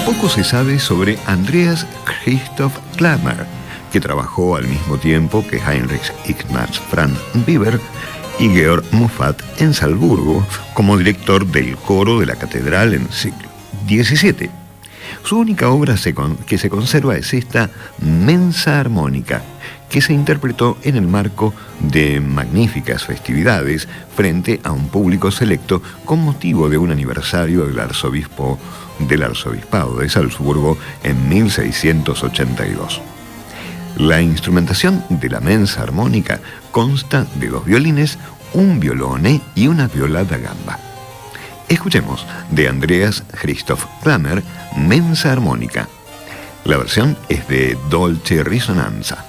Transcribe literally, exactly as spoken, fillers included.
Poco se sabe sobre Andreas Christoph Klammer, que trabajó al mismo tiempo que Heinrich Ignaz Franz Biber y Georg Muffat en Salzburgo como director del coro de la catedral en el siglo diecisiete. Su única obra se con, que se conserva es esta Mensa Armónica, que se interpretó en el marco de magníficas festividades frente a un público selecto con motivo de un aniversario del arzobispo del arzobispado de Salzburgo en mil seiscientos ochenta y dos. La instrumentación de la Mensa Armónica consta de dos violines, un violone y una viola da gamba. Escuchemos de Andreas Christoph Klammer, Mensa Armónica. La versión es de Dolce Risonanza.